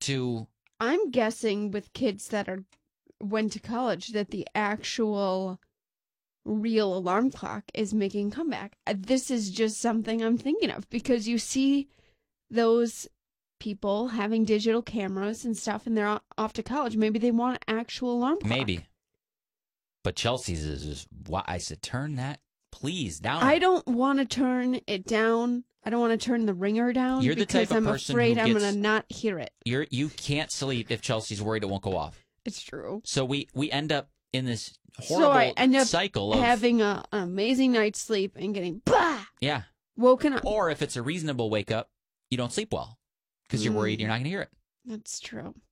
to... I'm guessing with kids that went to college that the actual real alarm clock is making a comeback. This is just something I'm thinking of because you see those people having digital cameras and stuff and they're off to college. Maybe they want an actual alarm clock. Maybe. But Chelsea's is why I said turn that, please, down. I don't want to turn it down. I don't want to turn the ringer down. You're the type of person because I'm afraid I'm going to not hear it. You can't sleep if Chelsea's worried it won't go off. It's true. So we end up in this horrible cycle of having an amazing night's sleep and getting woken up. Or if it's a reasonable wake up, you don't sleep well because you're worried you're not going to hear it. That's true.